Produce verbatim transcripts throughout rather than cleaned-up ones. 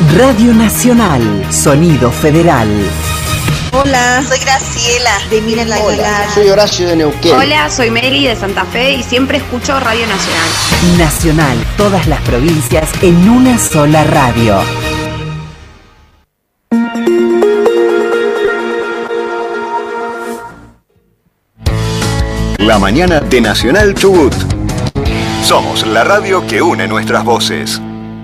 Radio Nacional, Sonido Federal. Hola, soy Graciela de Miren la Aguilar. Soy Horacio de Neuquén. Hola, soy Meli de Santa Fe y siempre escucho Radio Nacional. Nacional, todas las provincias en una sola radio. La mañana de Nacional Chubut. Somos la radio que une nuestras voces.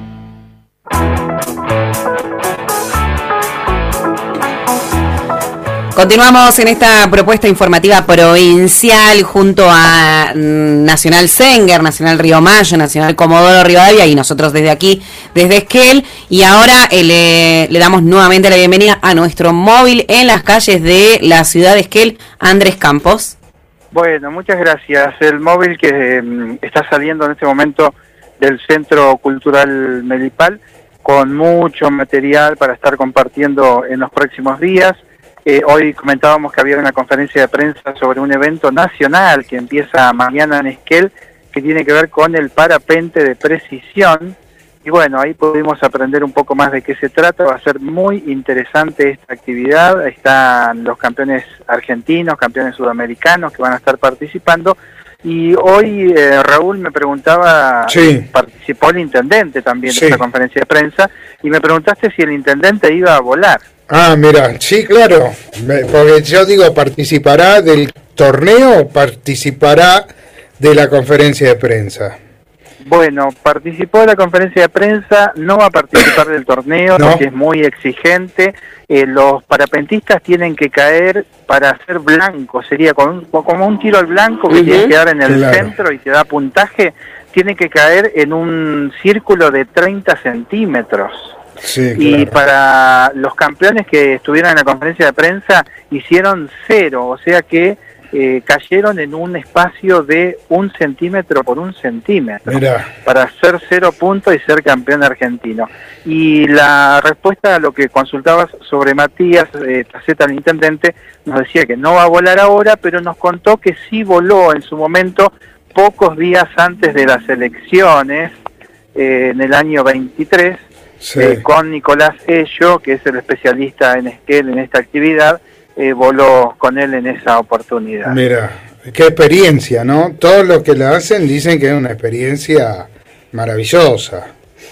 Continuamos en esta propuesta informativa provincial junto a Nacional Senger, Nacional Río Mayo, Nacional Comodoro Rivadavia y nosotros desde aquí, desde Esquel. Y ahora eh, le, le damos nuevamente la bienvenida a nuestro móvil en las calles de la ciudad de Esquel, Andrés Campos. Bueno, muchas gracias. El móvil que eh, está saliendo en este momento del Centro Cultural Melipal con mucho material para estar compartiendo en los próximos días. Eh, hoy comentábamos que había una conferencia de prensa sobre un evento nacional que empieza mañana en Esquel, que tiene que ver con el parapente de precisión. Y bueno, ahí pudimos aprender un poco más de qué se trata. Va a ser muy interesante esta actividad. Están los campeones argentinos, campeones sudamericanos que van a estar participando. Y hoy eh, Raúl me preguntaba, sí. Participó el intendente también Sí. de esta conferencia de prensa, y me preguntaste si el intendente iba a volar. Ah, mira, sí, claro, porque yo digo, ¿participará del torneo o participará de la conferencia de prensa? Bueno, participó de la conferencia de prensa, no va a participar del torneo, ¿No? porque es muy exigente. Eh, los parapentistas tienen que caer para ser blanco, sería con un- como un tiro al blanco que Uh-huh. tiene que dar en el Claro. centro y te da puntaje, tiene que caer en un círculo de treinta centímetros. Sí, Y claro. para los campeones que estuvieron en la conferencia de prensa hicieron cero, o sea que eh, cayeron en un espacio de un centímetro por un centímetro Mirá. para hacer cero puntos y ser campeón argentino. Y la respuesta a lo que consultabas sobre Matías eh, Taceta, el intendente, nos decía que no va a volar ahora, pero nos contó que sí voló en su momento pocos días antes de las elecciones, eh, en el año veintitrés, Sí. eh, con Nicolás Ello, que es el especialista en Esquel en esta actividad, eh, voló con él en esa oportunidad. Mira, qué experiencia, ¿no? Todos los que la hacen dicen que es una experiencia maravillosa.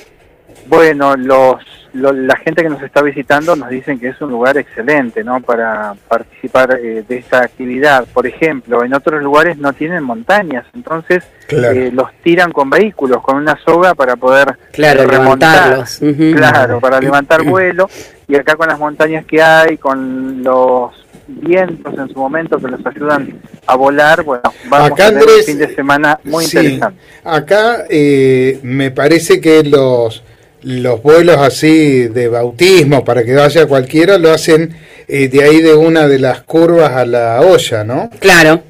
Bueno, los, lo- la gente que nos está visitando nos dicen que es un lugar excelente, ¿no?, para participar eh, de esta actividad. Por ejemplo, en otros lugares no tienen montañas, entonces Claro. eh, los tiran con vehículos, con una soga para poder Claro, remontar. levantarlos. Ujú. Claro, para levantar vuelo. Y acá con las montañas que hay, con los vientos en su momento que los ayudan a volar, bueno, vamos Acá, a tener Andrés, un fin de semana muy sí, interesante. Acá eh, me parece que los los vuelos así de bautismo para que vaya cualquiera lo hacen eh, de ahí de una de las curvas a la olla, ¿no? Claro,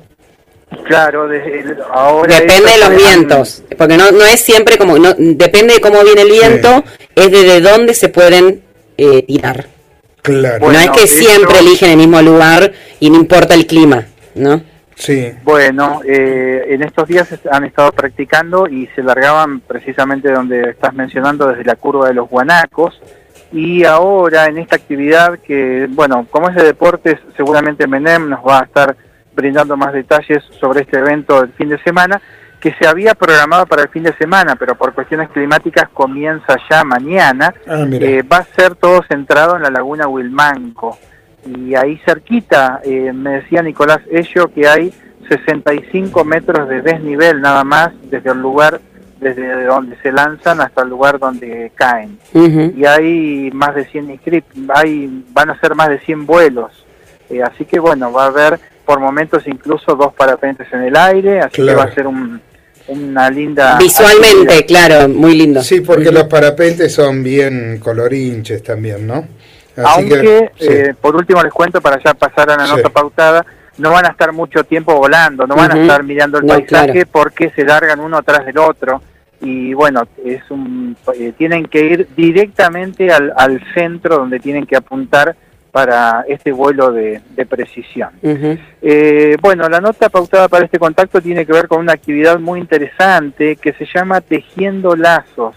Claro, desde el- ahora depende de ellos los se han- vientos, porque no no es siempre como, no, depende de cómo viene el viento, es desde dónde se pueden eh, tirar. Claro. Bueno, no es que eso- siempre eligen el mismo lugar y no importa el clima, ¿no? Sí. Bueno, eh, en estos días est- han estado practicando y se largaban precisamente donde estás mencionando, desde la curva de los guanacos, y ahora en esta actividad que, bueno, como es de deportes, seguramente Menem nos va a estar brindando más detalles sobre este evento del fin de semana, que se había programado para el fin de semana, pero por cuestiones climáticas comienza ya mañana. Ah, mira. Eh, va a ser todo centrado en la laguna Huilmanco. Y ahí cerquita, eh, me decía Nicolás Ello que hay sesenta y cinco metros de desnivel nada más desde el lugar, desde donde se lanzan hasta el lugar donde caen. Ujú. Y hay más de cien inscriptos, hay, van a ser más de cien vuelos. Eh, así que bueno, va a haber por momentos incluso dos parapentes en el aire, así Claro. que va a ser un, una linda... Visualmente, actividad. claro, muy lindo. Sí, porque los parapentes son bien colorinches también, ¿no? Así Aunque, que, sí. eh, por último les cuento, para ya pasar a la Sí. nota pautada, no van a estar mucho tiempo volando, no van Ujú. a estar mirando el No, paisaje, claro. porque se largan uno atrás del otro. Y bueno, es un, eh, tienen que ir directamente al, al centro donde tienen que apuntar para este vuelo de, de precisión. Ujú. Eh, bueno, la nota pautada para este contacto tiene que ver con una actividad muy interesante que se llama Tejiendo Lazos.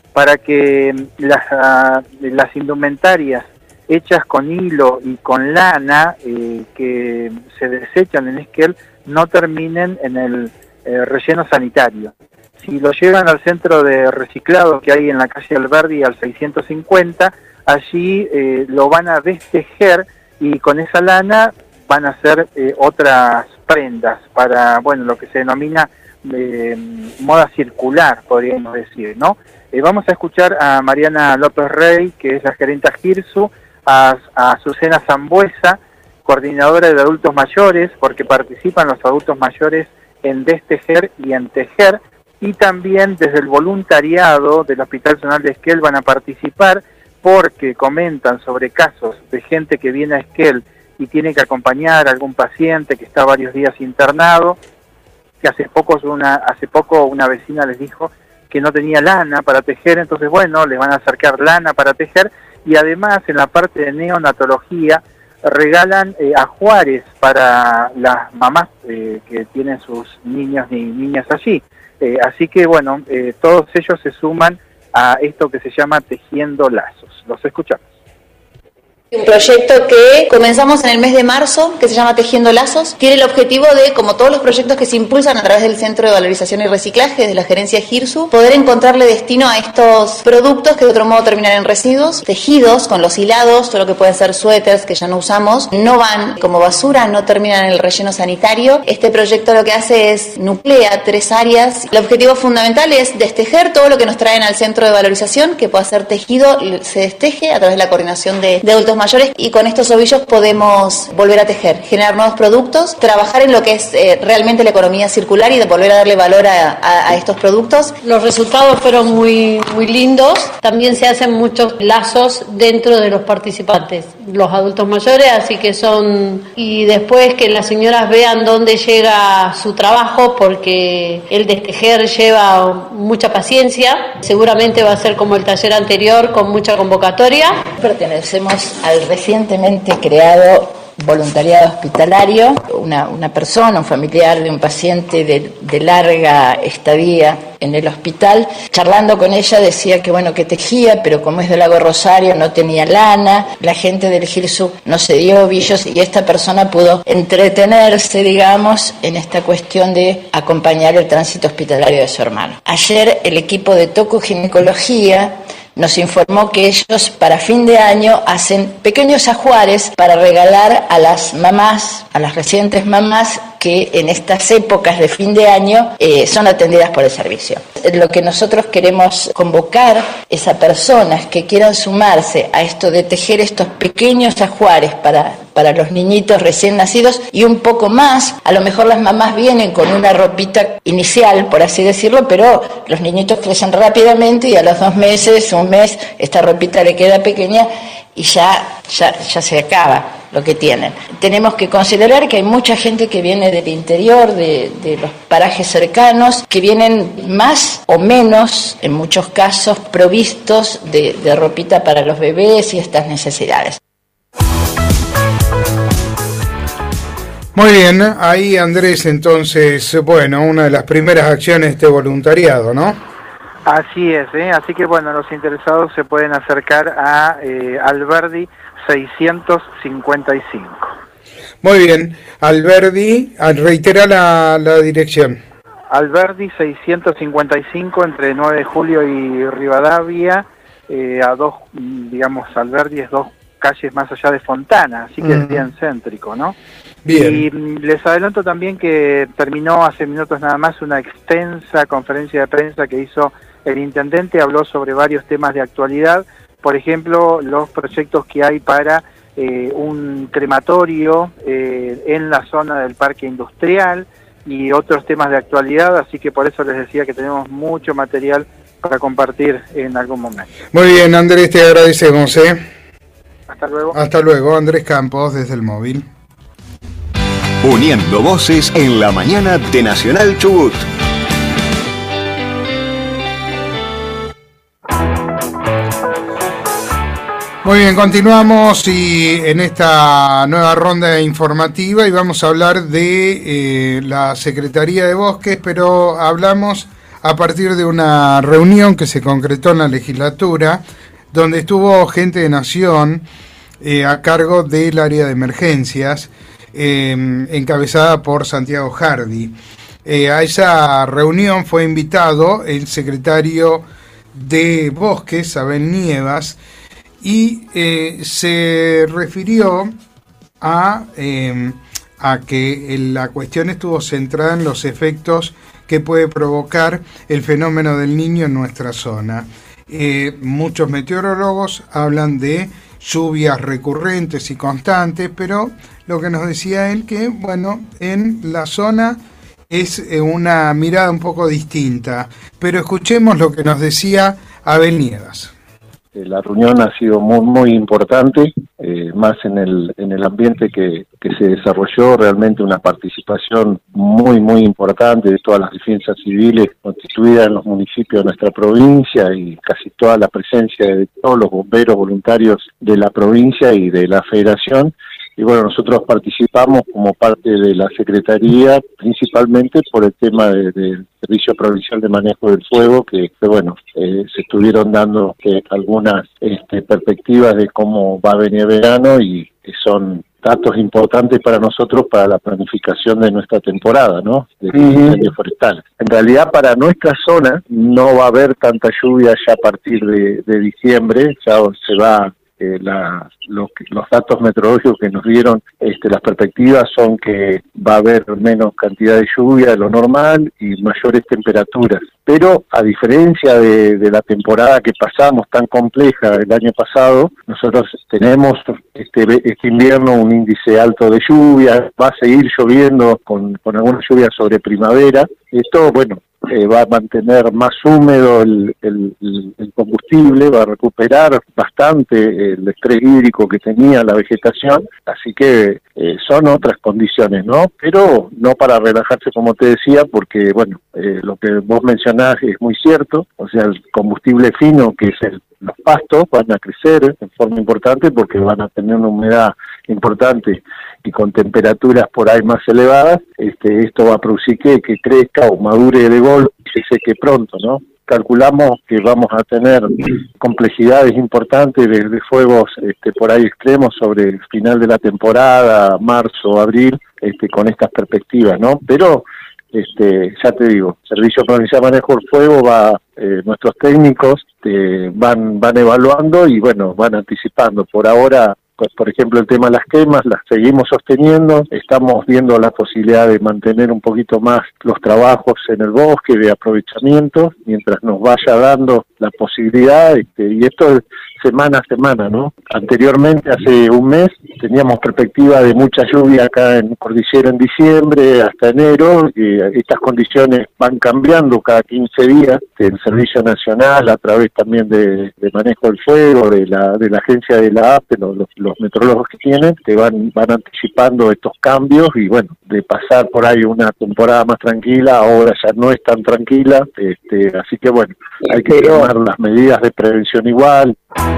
para que las, uh, las indumentarias hechas con hilo y con lana eh, que se desechan en Esquel no terminen en el eh, relleno sanitario. Si lo llevan al centro de reciclado que hay en la calle Alberdi al seiscientos cincuenta, allí eh, lo van a destejer y con esa lana van a hacer eh, otras prendas para, bueno, lo que se denomina eh, moda circular, podríamos decir, ¿no? Eh, vamos a escuchar a Mariana López Rey, que es la gerenta Girsu, a, a Azucena Zambuesa, coordinadora de adultos mayores, porque participan los adultos mayores en destejer y en tejer, y también desde el voluntariado del Hospital Zonal de Esquel van a participar porque comentan sobre casos de gente que viene a Esquel y tiene que acompañar a algún paciente que está varios días internado, que hace poco una, hace poco una vecina les dijo que no tenía lana para tejer, entonces bueno, les van a acercar lana para tejer, y además en la parte de neonatología regalan eh, ajuares para las mamás eh, que tienen sus niños y niñas allí. Eh, así que bueno, eh, todos ellos se suman a esto que se llama Tejiendo Lazos. Los escuchamos. Un proyecto que comenzamos en el mes de marzo, que se llama Tejiendo Lazos. Tiene el objetivo de, como todos los proyectos que se impulsan a través del Centro de Valorización y Reciclaje, de la gerencia Girsu, poder encontrarle destino a estos productos que de otro modo terminan en residuos. Tejidos con los hilados, todo lo que pueden ser suéteres que ya no usamos, no van como basura, no terminan en el relleno sanitario. Este proyecto lo que hace es nuclea tres áreas. El objetivo fundamental es destejer todo lo que nos traen al Centro de Valorización, que pueda ser tejido, se desteje a través de la coordinación de, de adultos mayores, y con estos ovillos podemos volver a tejer, generar nuevos productos, trabajar en lo que es eh, realmente la economía circular y de volver a darle valor a, a, a estos productos. Los resultados fueron muy, muy lindos. También se hacen muchos lazos dentro de los participantes, los adultos mayores, así que son... Y después que las señoras vean dónde llega su trabajo, porque el destejer lleva mucha paciencia. Seguramente va a ser como el taller anterior, con mucha convocatoria. Pertenecemos a al recientemente creado voluntariado hospitalario. Una, una persona, un familiar de un paciente de, de larga estadía en el hospital, charlando con ella decía que bueno, que tejía, pero como es del Lago Rosario no tenía lana, la gente del Girsu no se dio ovillos, y esta persona pudo entretenerse, digamos, en esta cuestión de acompañar el tránsito hospitalario de su hermano. Ayer el equipo de tocoginecología nos informó que ellos para fin de año hacen pequeños ajuares para regalar a las mamás, a las recientes mamás que en estas épocas de fin de año eh, son atendidas por el servicio. Lo que nosotros queremos convocar es a personas que quieran sumarse a esto de tejer estos pequeños ajuares para, para los niñitos recién nacidos y un poco más. A lo mejor las mamás vienen con una ropita inicial, por así decirlo, pero los niñitos crecen rápidamente y a los dos meses, un mes, esta ropita le queda pequeña y ya, ya, ya se acaba lo que tienen. Tenemos que considerar que hay mucha gente que viene del interior, de, de los parajes cercanos, que vienen más o menos, en muchos casos, provistos de, de ropita para los bebés y estas necesidades. Muy bien, ahí Andrés, entonces, bueno, una de las primeras acciones de voluntariado, ¿no? Así es, ¿eh? Así que bueno, los interesados se pueden acercar a eh, Alberdi seiscientos cincuenta y cinco. Muy bien, Alberdi, reitera la, la dirección. Alberdi seiscientos cincuenta y cinco, entre nueve de julio y Rivadavia, eh, a dos, digamos, Alberdi es dos calles más allá de Fontana, así que uh-huh. es bien céntrico, ¿no? Bien. Y les adelanto también que terminó hace minutos nada más una extensa conferencia de prensa que hizo el intendente, habló sobre varios temas de actualidad, por ejemplo, los proyectos que hay para eh, un crematorio eh, en la zona del parque industrial y otros temas de actualidad, así que por eso les decía que tenemos mucho material para compartir en algún momento. Muy bien, Andrés, te agradecemos, ¿eh? Hasta luego. Hasta luego, Andrés Campos, desde el móvil. Uniendo voces en la mañana de Nacional Chubut. Muy bien, continuamos y en esta nueva ronda informativa y vamos a hablar de eh, la Secretaría de Bosques, pero hablamos a partir de una reunión que se concretó en la legislatura, donde estuvo gente de Nación eh, a cargo del área de emergencias, eh, encabezada por Santiago Hardy. Eh, a esa reunión fue invitado el secretario de Bosques, Abel Nievas, y eh, se refirió a, eh, a que la cuestión estuvo centrada en los efectos que puede provocar el fenómeno del Niño en nuestra zona. Eh, muchos meteorólogos hablan de lluvias recurrentes y constantes, pero lo que nos decía él que, bueno, en la zona es una mirada un poco distinta. Pero escuchemos lo que nos decía Abel Nievas. La reunión ha sido muy muy importante, eh, más en el en el ambiente que, que se desarrolló, realmente una participación muy muy importante de todas las defensas civiles constituidas en los municipios de nuestra provincia y casi toda la presencia de todos los bomberos voluntarios de la provincia y de la federación. Y bueno, nosotros participamos como parte de la Secretaría, principalmente por el tema del de Servicio Provincial de Manejo del Fuego, que, que bueno, eh, se estuvieron dando eh, algunas este, perspectivas de cómo va a venir verano y que son datos importantes para nosotros para la planificación de nuestra temporada, ¿no? De incendios forestales. En realidad, para nuestra zona no va a haber tanta lluvia ya a partir de, de diciembre, ya se va... Eh, la, los, los datos meteorológicos que nos dieron, este, las perspectivas son que va a haber menos cantidad de lluvia de lo normal y mayores temperaturas. Pero a diferencia de, de la temporada que pasamos tan compleja el año pasado, nosotros tenemos este, este invierno un índice alto de lluvia, va a seguir lloviendo con, con alguna lluvia sobre primavera. Esto, bueno, Eh, va a mantener más húmedo el, el, el combustible, va a recuperar bastante el estrés hídrico que tenía la vegetación, así que eh, son otras condiciones, ¿no? Pero no para relajarse, como te decía, porque, bueno, eh, lo que vos mencionás es muy cierto, o sea, el combustible fino, que es el los pastos, van a crecer en forma importante porque van a tener una humedad importante y con temperaturas por ahí más elevadas, este, esto va a producir que, que crezca o madure de golpe y se seque pronto, ¿no? Calculamos que vamos a tener complejidades importantes de, de fuegos este, por ahí extremos sobre el final de la temporada, marzo, abril, este, con estas perspectivas, ¿no? Pero Este, ya te digo, Servicio Provincial de Manejo del Fuego va, eh, nuestros técnicos eh, van van evaluando y bueno, van anticipando. Por ahora, pues, por ejemplo, el tema de las quemas, las seguimos sosteniendo, estamos viendo la posibilidad de mantener un poquito más los trabajos en el bosque de aprovechamiento, mientras nos vaya dando la posibilidad, este, y esto es semana a semana, ¿no? Anteriormente, hace un mes, teníamos perspectiva de mucha lluvia acá en Cordillera en diciembre hasta enero, y estas condiciones van cambiando cada quince días. El Servicio Nacional, a través también de, de Manejo del Fuego, de la de la agencia de la A P E, los, los meteorólogos que tienen, te van van anticipando estos cambios y bueno, de pasar por ahí una temporada más tranquila, ahora ya no es tan tranquila, este, así que bueno, hay que tomar las medidas de prevención igual.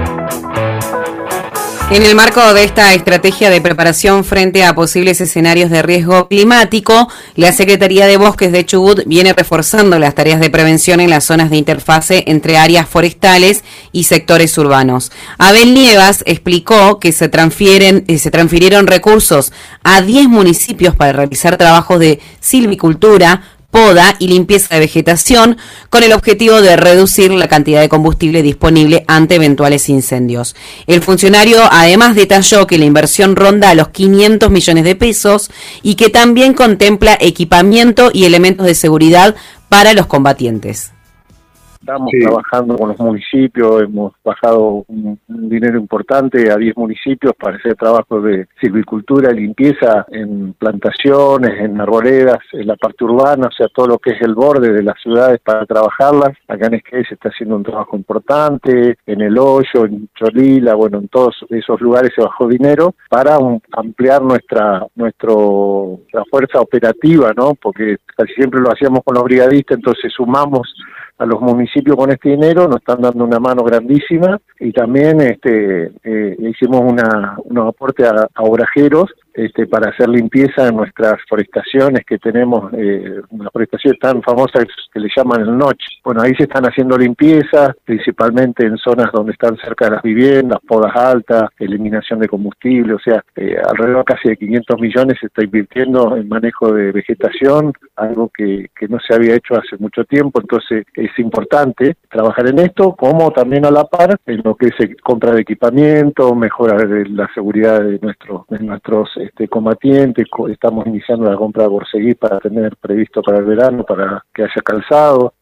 En el marco de esta estrategia de preparación frente a posibles escenarios de riesgo climático, la Secretaría de Bosques de Chubut viene reforzando las tareas de prevención en las zonas de interfase entre áreas forestales y sectores urbanos. Abel Nievas explicó que se transfieren, eh, se transfirieron recursos a diez municipios para realizar trabajos de silvicultura, poda y limpieza de vegetación con el objetivo de reducir la cantidad de combustible disponible ante eventuales incendios. El funcionario además detalló que la inversión ronda a los quinientos millones de pesos y que también contempla equipamiento y elementos de seguridad para los combatientes. Estamos sí. trabajando con los municipios, hemos bajado un, un dinero importante a diez municipios para hacer trabajos de silvicultura, limpieza en plantaciones, en arboledas, en la parte urbana, o sea, todo lo que es el borde de las ciudades para trabajarlas. Acá en Esquel se está haciendo un trabajo importante, en El Hoyo, en Cholila, bueno, en todos esos lugares se bajó dinero para un, ampliar nuestra nuestro la fuerza operativa, ¿no? Porque casi siempre lo hacíamos con los brigadistas, entonces sumamos a los municipios con este dinero, nos están dando una mano grandísima y también este eh, hicimos una, unos aportes a, a obrajeros este, para hacer limpieza en nuestras forestaciones que tenemos, eh, una forestación tan famosa que le llaman el Noche. Bueno, ahí se están haciendo limpiezas, principalmente en zonas donde están cerca de las viviendas, podas altas, eliminación de combustible, o sea, eh, alrededor casi de quinientos millones se está invirtiendo en manejo de vegetación, algo que, que no se había hecho hace mucho tiempo, entonces es importante trabajar en esto, como también a la par en lo que es compra de equipamiento, mejora de la seguridad de nuestros de nuestros este, combatientes. Estamos iniciando la compra de borceguí para tener previsto para el verano, para que haya calzado.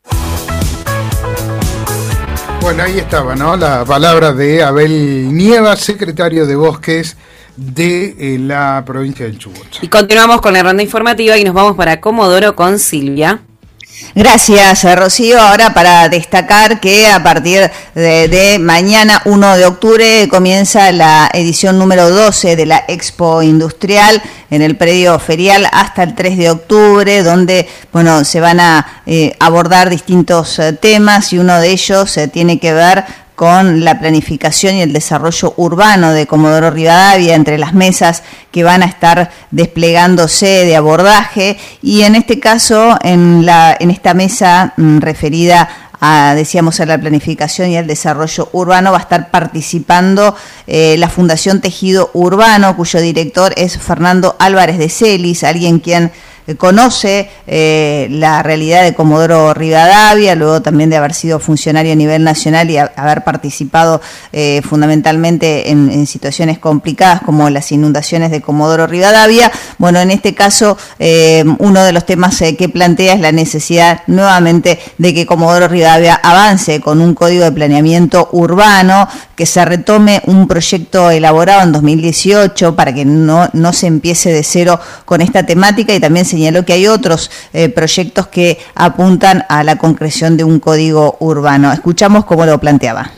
Bueno, ahí estaba, ¿no? La palabra de Abel Nieva, secretario de Bosques de eh, la provincia del Chubut. Y continuamos con la ronda informativa y nos vamos para Comodoro con Silvia. Gracias, Rocío. Ahora para destacar que a partir de, de mañana, uno de octubre, comienza la edición número doce de la Expo Industrial en el predio ferial hasta el tres de octubre, donde bueno se van a eh, abordar distintos eh, temas y uno de ellos eh, tiene que ver con la planificación y el desarrollo urbano de Comodoro Rivadavia, entre las mesas que van a estar desplegándose de abordaje, y en este caso, en la en esta mesa mm, referida a, decíamos, a la planificación y al desarrollo urbano, va a estar participando eh, la Fundación Tejido Urbano, cuyo director es Fernando Álvarez de Celis, alguien quien conoce eh, la realidad de Comodoro Rivadavia, luego también de haber sido funcionario a nivel nacional y a, haber participado eh, fundamentalmente en, en situaciones complicadas como las inundaciones de Comodoro Rivadavia. Bueno, en este caso, eh, uno de los temas eh, que plantea es la necesidad nuevamente de que Comodoro Rivadavia avance con un código de planeamiento urbano, que se retome un proyecto elaborado en dos mil dieciocho para que no, no se empiece de cero con esta temática, y también señaló que hay otros eh, proyectos que apuntan a la concreción de un código urbano. Escuchamos cómo lo planteaba.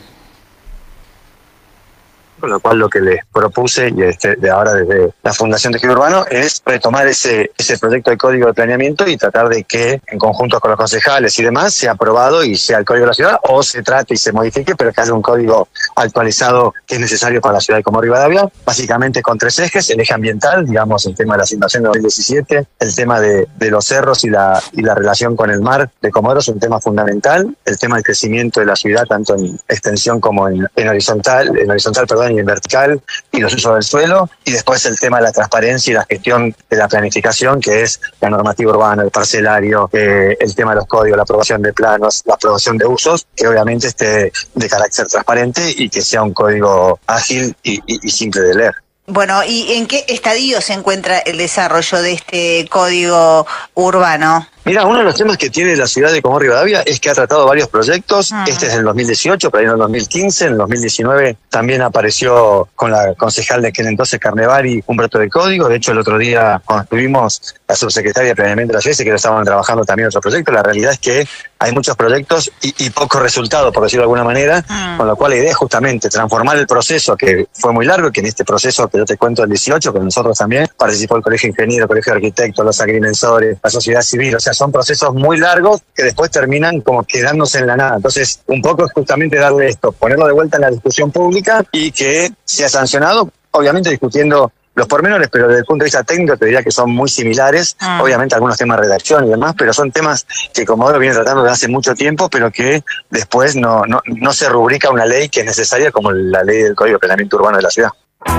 Con lo cual lo que les propuse, y este, de ahora desde la Fundación Tejido Urbano, es retomar ese, ese proyecto de código de planeamiento y tratar de que, en conjunto con los concejales y demás, sea aprobado y sea el código de la ciudad, o se trate y se modifique, pero que haya un código actualizado que es necesario para la ciudad de Comodoro Rivadavia, básicamente con tres ejes: el eje ambiental, digamos, el tema de las invasiones de dos mil diecisiete, el tema de, de los cerros y la, y la relación con el mar de Comodoro es un tema fundamental, el tema del crecimiento de la ciudad, tanto en extensión como en, en horizontal, en horizontal, perdón, y en vertical, y los usos del suelo, y después el tema de la transparencia y la gestión de la planificación, que es la normativa urbana, el parcelario, eh, el tema de los códigos, la aprobación de planos, la aprobación de usos, que obviamente esté de carácter transparente y que sea un código ágil y, y, y simple de leer. Bueno, ¿y en qué estadio se encuentra el desarrollo de este código urbano? Mira, uno de los temas que tiene la ciudad de Comodoro Rivadavia es que ha tratado varios proyectos. Uh-huh. Este es del dos mil dieciocho, pero ahí en el dos mil quince, en el dos mil diecinueve también apareció con la concejal de aquel entonces, Carnevari, un proyecto de código. De hecho, el otro día, cuando estuvimos, la subsecretaria de Planeamiento de la ciudad dice que lo estaban trabajando también otro proyecto. La realidad es que hay muchos proyectos y, y poco resultado, por decirlo de alguna manera, uh-huh. Con lo cual la idea es justamente transformar el proceso, que fue muy largo, que en este proceso que yo te cuento del dieciocho, que nosotros también participó el Colegio de Ingenieros, el Colegio de Arquitectos, los agrimensores, la sociedad civil, o sea, son procesos muy largos que después terminan como quedándose en la nada. Entonces, un poco es justamente darle esto, ponerlo de vuelta en la discusión pública y que sea sancionado, obviamente discutiendo los pormenores, pero desde el punto de vista técnico te diría que son muy similares, ah. Obviamente algunos temas de redacción y demás, pero son temas que Comodoro viene tratando desde hace mucho tiempo, pero que después no, no, no se rubrica una ley que es necesaria como la ley del Código de Planeamiento Urbano de la ciudad.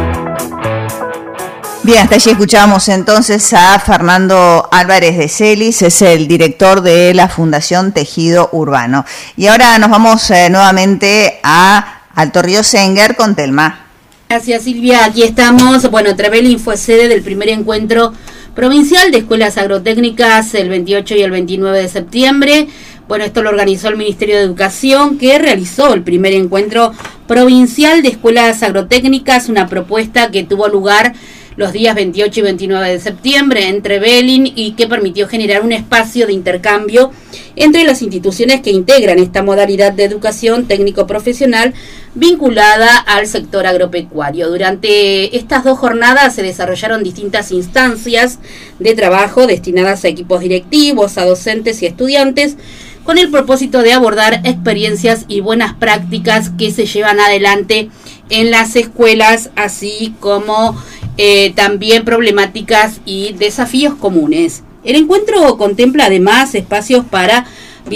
Bien, hasta allí escuchábamos entonces a Fernando Álvarez de Celis, es el director de la Fundación Tejido Urbano. Y ahora nos vamos eh, nuevamente a Alto Río Senguer con Telma. Gracias, Silvia. Aquí estamos. Bueno, Trevelin fue sede del primer encuentro provincial de escuelas agrotécnicas el veintiocho y el veintinueve de septiembre. Bueno, esto lo organizó el Ministerio de Educación, que realizó el primer encuentro provincial de escuelas agrotécnicas, una propuesta que tuvo lugar los días veintiocho y veintinueve de septiembre en Trevelin y que permitió generar un espacio de intercambio entre las instituciones que integran esta modalidad de educación técnico-profesional vinculada al sector agropecuario. Durante estas dos jornadas se desarrollaron distintas instancias de trabajo destinadas a equipos directivos, a docentes y estudiantes, con el propósito de abordar experiencias y buenas prácticas que se llevan adelante en las escuelas, así como eh, también problemáticas y desafíos comunes. El encuentro contempla además espacios para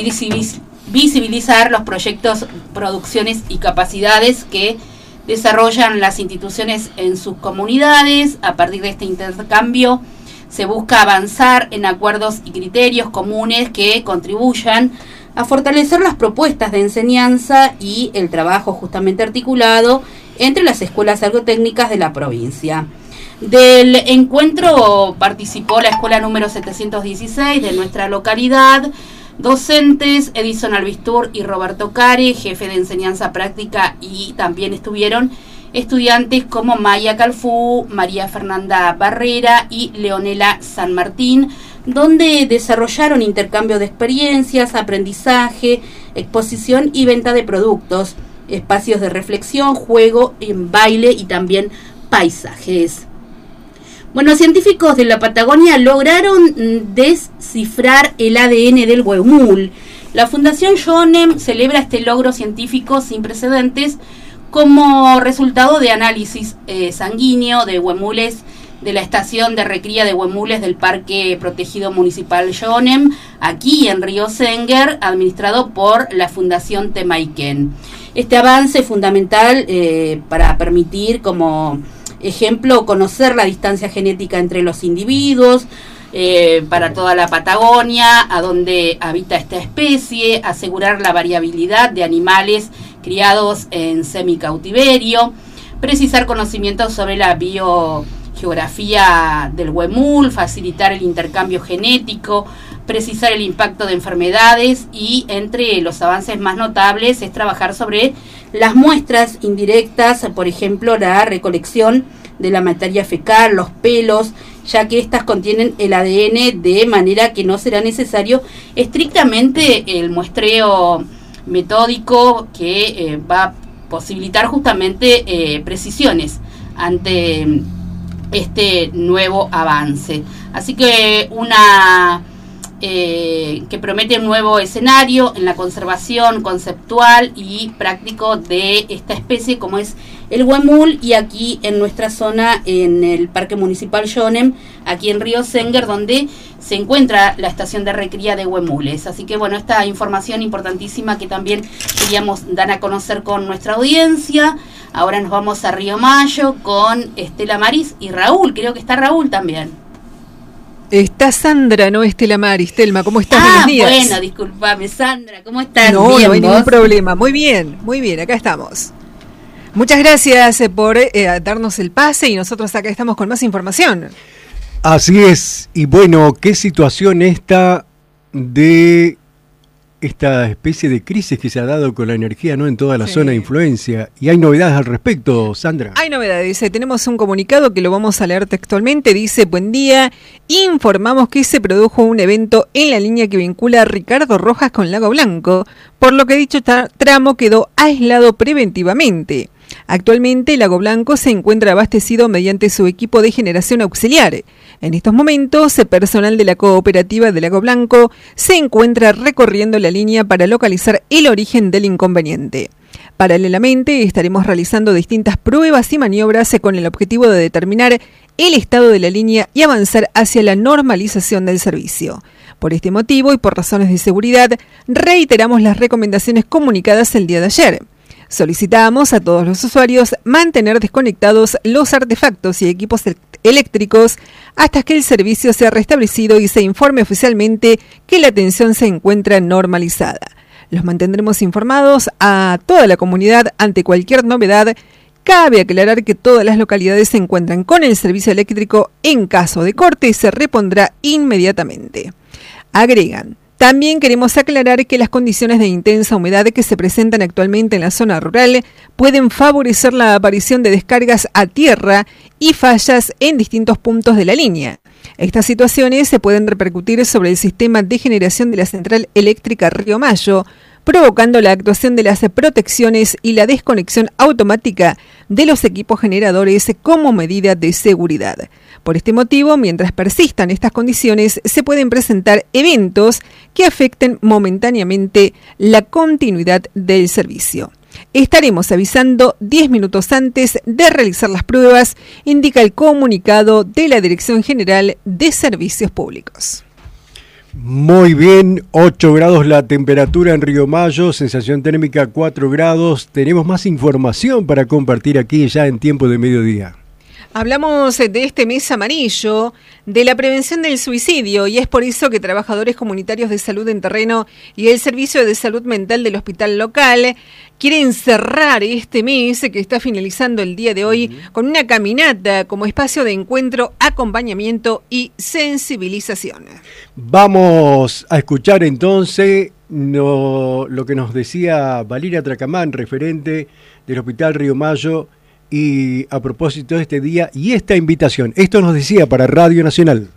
visibilizar los proyectos, producciones y capacidades que desarrollan las instituciones en sus comunidades. A partir de este intercambio se busca avanzar en acuerdos y criterios comunes que contribuyan a fortalecer las propuestas de enseñanza y el trabajo justamente articulado entre las escuelas agrotécnicas de la provincia. Del encuentro participó la escuela número setecientos dieciséis de nuestra localidad, docentes Edison Albistur y Roberto Care, jefe de enseñanza práctica, y también estuvieron estudiantes como Maya Calfú, María Fernanda Barrera y Leonela San Martín, donde desarrollaron intercambio de experiencias, aprendizaje, exposición y venta de productos, espacios de reflexión, juego, en baile y también paisajes. Bueno, científicos de la Patagonia lograron descifrar el A D N del huemul. La Fundación Jonem celebra este logro científico sin precedentes como resultado de análisis eh, sanguíneo de huemules de la estación de recría de huemules del Parque Protegido Municipal Jonem, aquí en Río Senguer, administrado por la Fundación Temaiken. Este avance es fundamental eh, para permitir, como ejemplo, conocer la distancia genética entre los individuos, eh, para toda la Patagonia, a donde habita esta especie, asegurar la variabilidad de animales criados en semicautiverio, precisar conocimientos sobre la biogeografía del huemul, facilitar el intercambio genético, precisar el impacto de enfermedades y, entre los avances más notables, es trabajar sobre las muestras indirectas, por ejemplo, la recolección de la materia fecal, los pelos, ya que estas contienen el A D N, de manera que no será necesario estrictamente el muestreo metódico que eh, va a posibilitar justamente eh, precisiones ante este nuevo avance. Así que una eh, que promete un nuevo escenario en la conservación conceptual y práctico de esta especie, como es el huemul, y aquí en nuestra zona, en el Parque Municipal Jonem, aquí en Río Senguer, donde se encuentra la estación de recría de huemules. Así que bueno, esta información importantísima que también queríamos dar a conocer con nuestra audiencia. Ahora nos vamos a Río Mayo con Estela Maris y Raúl. Creo que está Raúl también. Está Sandra, no Estela Maris. Telma, ¿cómo estás? Ah, Buenos días. Bueno, discúlpame, Sandra, ¿cómo estás? No, Bien, no hay ¿vos? ningún problema. Muy bien, muy bien, acá estamos. Muchas gracias eh, por eh, darnos el pase y nosotros acá estamos con más información. Así es, y bueno, qué situación esta de esta especie de crisis que se ha dado con la energía, ¿no?, en toda la sí. zona de influencia. Y hay novedades al respecto, Sandra. Hay novedades, dice, tenemos un comunicado que lo vamos a leer textualmente. Dice: buen día, informamos que se produjo un evento en la línea que vincula a Ricardo Rojas con Lago Blanco, por lo que dicho tra- tramo quedó aislado preventivamente. Actualmente Lago Blanco se encuentra abastecido mediante su equipo de generación auxiliar. En estos momentos, el personal de la cooperativa de Lago Blanco se encuentra recorriendo la línea para localizar el origen del inconveniente. Paralelamente, estaremos realizando distintas pruebas y maniobras con el objetivo de determinar el estado de la línea y avanzar hacia la normalización del servicio. Por este motivo y por razones de seguridad, reiteramos las recomendaciones comunicadas el día de ayer. Solicitamos a todos los usuarios mantener desconectados los artefactos y equipos eléctricos hasta que el servicio sea restablecido y se informe oficialmente que la atención se encuentra normalizada. Los mantendremos informados a toda la comunidad ante cualquier novedad. Cabe aclarar que todas las localidades se encuentran con el servicio eléctrico. En caso de corte se repondrá inmediatamente. Agregan: también queremos aclarar que las condiciones de intensa humedad que se presentan actualmente en la zona rural pueden favorecer la aparición de descargas a tierra y fallas en distintos puntos de la línea. Estas situaciones se pueden repercutir sobre el sistema de generación de la central eléctrica Río Mayo, provocando la actuación de las protecciones y la desconexión automática de los equipos generadores como medida de seguridad. Por este motivo, mientras persistan estas condiciones, se pueden presentar eventos que afecten momentáneamente la continuidad del servicio. Estaremos avisando diez minutos antes de realizar las pruebas, indica el comunicado de la Dirección General de Servicios Públicos. Muy bien, ocho grados la temperatura en Río Mayo, sensación térmica cuatro grados. Tenemos más información para compartir aquí ya en tiempo de mediodía. Hablamos de este mes amarillo, de la prevención del suicidio, y es por eso que trabajadores comunitarios de salud en terreno y el Servicio de Salud Mental del hospital local quieren cerrar este mes que está finalizando el día de hoy uh-huh. con una caminata como espacio de encuentro, acompañamiento y sensibilización. Vamos a escuchar entonces no, lo que nos decía Valeria Tracamán, referente del Hospital Río Mayo, y a propósito de este día y esta invitación. Esto nos decía para Radio Nacional.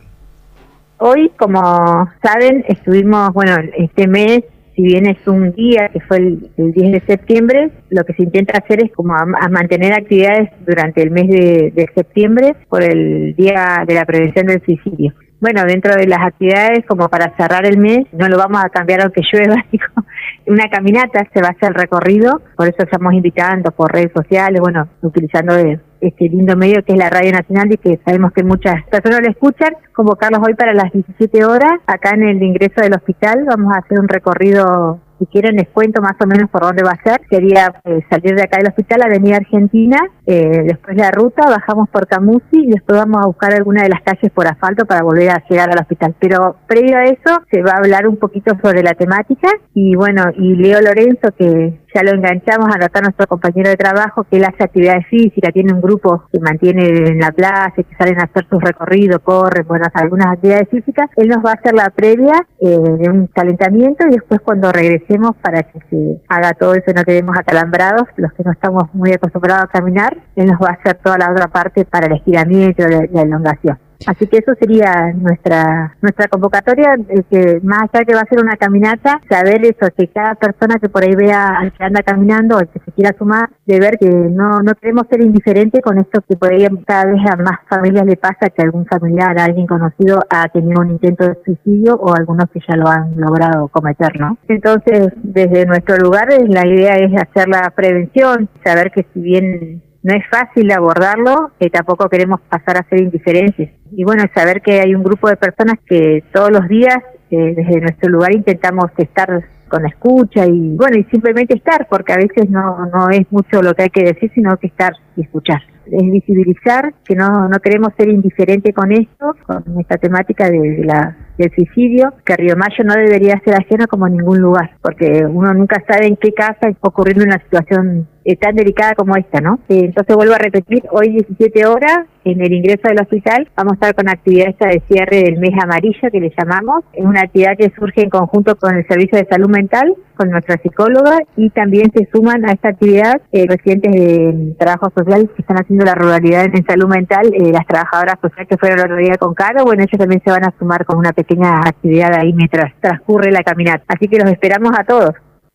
Hoy, como saben, estuvimos, bueno, este mes, si bien es un día que fue el, el diez de septiembre, lo que se intenta hacer es como a, a mantener actividades durante el mes de, de septiembre por el Día de la Prevención del Suicidio. Bueno, dentro de las actividades, como para cerrar el mes, no lo vamos a cambiar aunque llueva, una caminata, se va a hacer el recorrido, por eso estamos invitando por redes sociales, bueno, utilizando este lindo medio que es la Radio Nacional y que sabemos que muchas personas lo escuchan, convocarlos hoy para las diecisiete horas, acá en el ingreso del hospital, vamos a hacer un recorrido. Si quieren les cuento más o menos por dónde va a ser. Sería eh, salir de acá del hospital, Avenida Argentina, eh, después la ruta, bajamos por Camusi y después vamos a buscar alguna de las calles por asfalto para volver a llegar al hospital. Pero previo a eso se va a hablar un poquito sobre la temática y bueno, y Leo Lorenzo, que ya lo enganchamos a anotar nuestro compañero de trabajo, que él hace actividades físicas, tiene un grupo que mantiene en la plaza, que salen a hacer sus recorridos, corren, bueno, hace algunas actividades físicas. Él nos va a hacer la previa eh, de un calentamiento y después cuando regresemos para que se haga todo eso, no quedemos acalambrados, los que no estamos muy acostumbrados a caminar, él nos va a hacer toda la otra parte para el estiramiento, la, la elongación. Así que eso sería nuestra nuestra convocatoria, eh, que más allá que va a ser una caminata, saber eso, que cada persona que por ahí vea al que anda caminando o el que se quiera sumar, de ver que no no queremos ser indiferentes con esto que por ahí cada vez a más familias le pasa, que algún familiar, alguien conocido ha tenido un intento de suicidio o algunos que ya lo han logrado cometer, ¿no? Entonces, desde nuestro lugar, la idea es hacer la prevención, saber que si bien no es fácil abordarlo, eh, tampoco queremos pasar a ser indiferentes. Y bueno, saber que hay un grupo de personas que todos los días, eh, desde nuestro lugar, intentamos estar con la escucha y bueno, y simplemente estar, porque a veces no no es mucho lo que hay que decir, sino que estar y escuchar. Es visibilizar que no no queremos ser indiferentes con esto, con esta temática de, de la del suicidio, que Río Mayo no debería ser ajeno como en ningún lugar, porque uno nunca sabe en qué casa está ocurriendo una situación eh, tan delicada como esta, ¿no? Eh, entonces vuelvo a repetir, hoy diecisiete horas, en el ingreso del hospital, vamos a estar con actividad esta de cierre del mes amarillo, que le llamamos. Es una actividad que surge en conjunto con el Servicio de Salud Mental, con nuestra psicóloga, y también se suman a esta actividad eh, residentes de trabajo social que están haciendo la ruralidad en salud mental, eh, las trabajadoras sociales que fueron la otro día con Caro, bueno, ellos también se van a sumar con una pequeña actividad ahí mientras transcurre la caminata. Así que los esperamos a todos.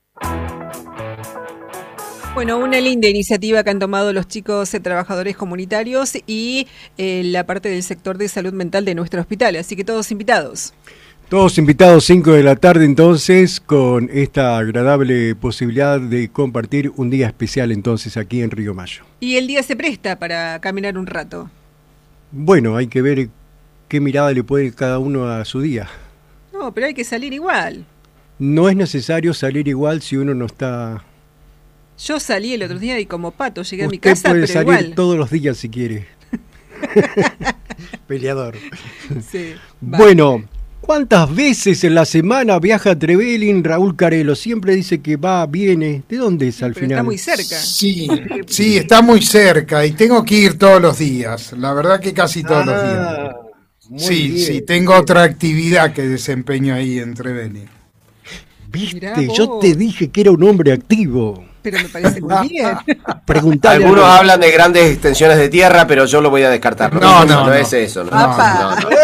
Bueno, una linda iniciativa que han tomado los chicos eh, trabajadores comunitarios y eh, la parte del sector de salud mental de nuestro hospital, así que todos invitados. Todos invitados, cinco de la tarde entonces, con esta agradable posibilidad de compartir un día especial entonces aquí en Río Mayo. Y el día se presta para caminar un rato. Bueno, hay que ver qué mirada le pone cada uno a su día. No, pero hay que salir igual. No es necesario salir igual si uno no está... Yo salí el otro día y como pato llegué Usted a mi casa, puede pero salir igual. todos los días si quiere. Peleador. Sí, bueno, ¿cuántas veces en la semana viaja Trevelin, Raúl Carelo? Siempre dice que va, viene. ¿De dónde es al pero final? Está muy cerca. Sí, sí, está muy cerca y tengo que ir todos los días. La verdad que casi todos ah, los días. Sí, bien, sí, tengo bien. otra actividad que desempeño ahí en Trevelin. Viste, yo te dije que era un hombre activo. Pero me parece muy bien. Preguntale Algunos a... hablan de grandes extensiones de tierra, pero yo lo voy a descartar. No, no, no, no, no, no. es eso. No, No, no, no.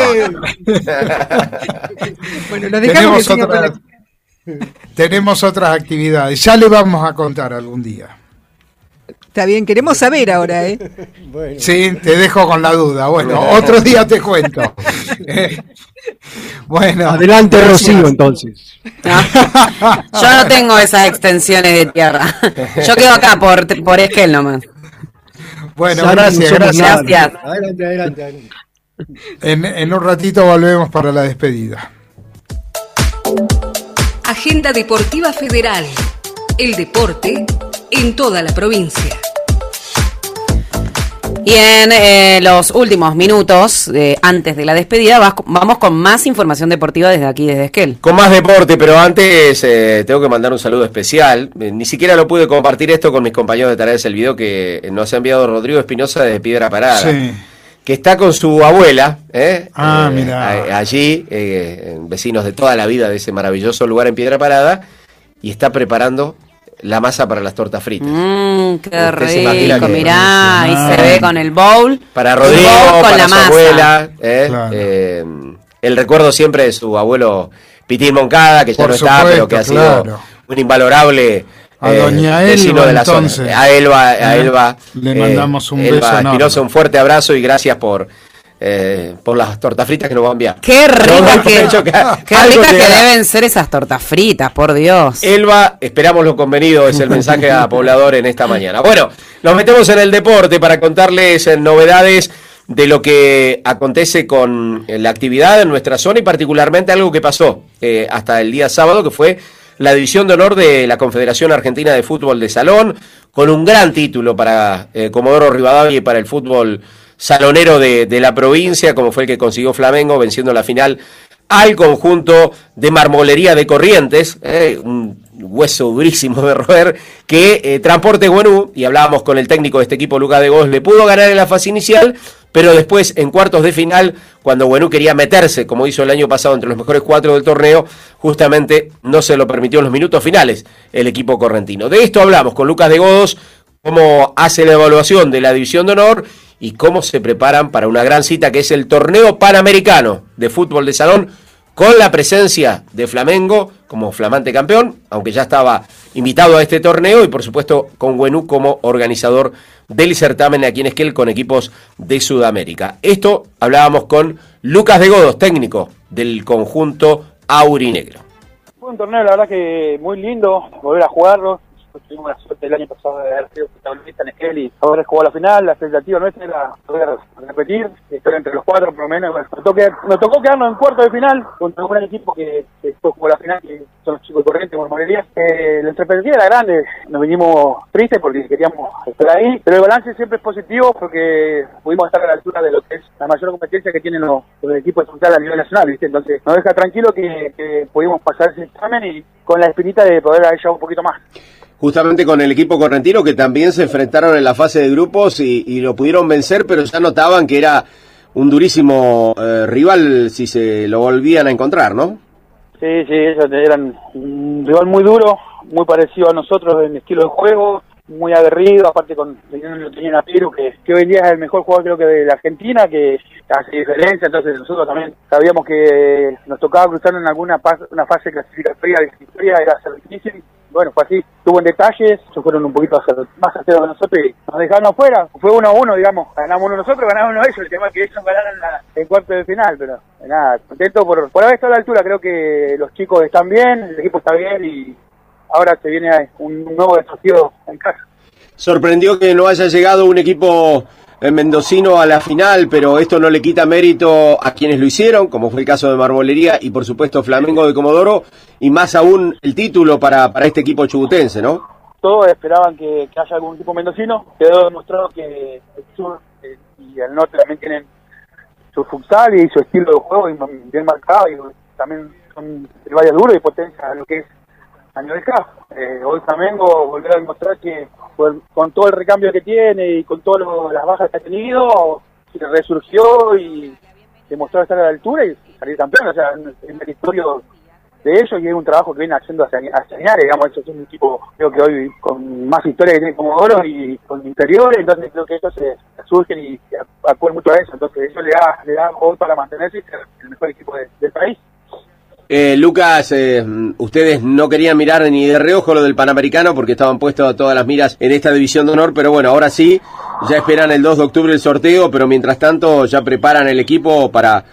Bueno, lo dejamos. Tenemos, otra, tenemos otras actividades. Ya le vamos a contar algún día. Está bien, queremos saber ahora, ¿eh? Bueno. Sí, te dejo con la duda. Bueno, otro día te cuento. Bueno. Adelante, gracias. Rocío, entonces. Yo no tengo esas extensiones de tierra. Yo quedo acá por, por Esquel nomás. Bueno, Ya no gracias, somos gracias. nada. Gracias. Adelante, adelante, adelante. En, en un ratito volvemos para la despedida. Agenda Deportiva Federal. El deporte en toda la provincia. Y en eh, los últimos minutos, eh, antes de la despedida, vas- vamos con más información deportiva desde aquí, desde Esquel. Con más deporte, pero antes eh, tengo que mandar un saludo especial. Eh, ni siquiera lo pude compartir esto con mis compañeros de Tareas del Video que nos ha enviado Rodrigo Espinosa desde Piedra Parada. Sí. Que está con su abuela, ¿eh? Ah, Eh, mirá. a- allí, eh, vecinos de toda la vida de ese maravilloso lugar en Piedra Parada, y está preparando la masa para las tortas fritas. Mmm, qué Usted se imagina rico, que- mirá, ahí Ah. se ve con el bowl. Para El Rodrigo, bowl con para la su masa. abuela, ¿eh? Claro. Eh, el recuerdo siempre de su abuelo Pitín Moncada, que ya Por no está, pero que ha supuesto, sido claro. un invalorable A eh, doña vecino Elba, de la zona. entonces. A Elba, a ¿Eh? Elba. Le eh, mandamos un Elba beso enorme. Espinosa, un fuerte abrazo y gracias por eh, por las tortas fritas que nos va a enviar. Qué ricas Yo que, hecho que qué algo ricas que llegará. deben ser esas tortas fritas, por Dios. Elba, esperamos lo convenido, es el mensaje a Poblador en esta mañana. Bueno, nos metemos en el deporte para contarles eh, novedades de lo que acontece con eh, la actividad en nuestra zona y particularmente algo que pasó eh, hasta el día sábado, que fue la división de honor de la Confederación Argentina de Fútbol de Salón, con un gran título para eh, Comodoro Rivadavia y para el fútbol salonero de, de la provincia, como fue el que consiguió Flamengo, venciendo la final al conjunto de Marmolería de Corrientes, eh, un hueso durísimo de roer, que eh, Transporte Buenú, y hablábamos con el técnico de este equipo, Lucas de Gos, le pudo ganar en la fase inicial, pero después en cuartos de final, cuando Buenú quería meterse, como hizo el año pasado, entre los mejores cuatro del torneo, justamente no se lo permitió en los minutos finales el equipo correntino. De esto hablamos con Lucas de Godos, cómo hace la evaluación de la división de honor y cómo se preparan para una gran cita que es el torneo panamericano de fútbol de salón, con la presencia de Flamengo como flamante campeón, aunque ya estaba invitado a este torneo, y por supuesto con Buenú como organizador del certamen aquí en Esquel con equipos de Sudamérica. Esto hablábamos con Lucas de Godos, técnico del conjunto aurinegro. Fue un torneo, la verdad que muy lindo, volver a jugarlo. Tuvimos la suerte el año pasado de haber sido protagonista en Esquel y haber jugado la final. La expectativa nuestra era poder repetir, estar entre los cuatro por lo menos. Bueno, nos, tocó, nos tocó quedarnos en cuarto de final contra un gran equipo que, que después jugó la final, que son los chicos Corrientes, Marmolería. Eh, la expectativa era grande, nos vinimos tristes porque queríamos estar ahí, pero el balance siempre es positivo porque pudimos estar a la altura de lo que es la mayor competencia que tienen los, los equipos de futsal a nivel nacional, ¿viste? Entonces nos deja tranquilo que, que pudimos pasar ese examen y con la espinita de poder haber llegado un poquito más. Justamente con el equipo correntino, que también se enfrentaron en la fase de grupos y, y lo pudieron vencer, pero ya notaban que era un durísimo eh, rival si se lo volvían a encontrar, ¿no? Sí, sí, ellos eran un rival muy duro, muy parecido a nosotros en estilo de juego, muy aguerrido, aparte con lo tenían a Piru, que, que hoy en día es el mejor jugador creo que de la Argentina, que hace diferencia, entonces nosotros también sabíamos que nos tocaba cruzar en alguna pas- una fase clasificatoria de historia, era ser difícil. Bueno, fue así, tuvo en detalles, ellos fueron un poquito más aceros que nosotros y nos dejaron afuera, fue uno a uno, digamos, ganamos uno nosotros, ganamos uno ellos, el tema es que ellos ganaron la, el cuarto de final, pero nada, contento por, por haber estado a la altura, creo que los chicos están bien, el equipo está bien y ahora se viene un nuevo desafío en casa. Sorprendió que no haya llegado un equipo eh, mendocino a la final, pero esto no le quita mérito a quienes lo hicieron, como fue el caso de Marmolería y por supuesto Flamengo de Comodoro, y más aún el título para, para este equipo chubutense, ¿no? Todos esperaban que, que haya algún equipo mendocino, quedó demostrado que el sur eh, y el norte también tienen su futsal y su estilo de juego bien marcado, y también son rivales duros y potencia a lo que es a nivel C A F. Eh, hoy Flamengo volvió a demostrar que con, con todo el recambio que tiene y con todas las bajas que ha tenido, se resurgió y demostró estar a la altura y salir campeón. O sea, es meritorio de ellos y es un trabajo que viene haciendo hacia, hacia Añares, digamos. Ellos son un equipo, creo que hoy con más historia que tiene Comodoro y con interiores, entonces creo que ellos se, se surgen y acuden mucho a eso. Entonces eso le da, le da hoy para mantenerse y ser el mejor equipo de, del país. Eh, Lucas, eh, ustedes no querían mirar ni de reojo lo del Panamericano porque estaban puestas todas las miras en esta división de honor, pero bueno, ahora sí, ya esperan el dos de octubre el sorteo, pero mientras tanto ya preparan el equipo para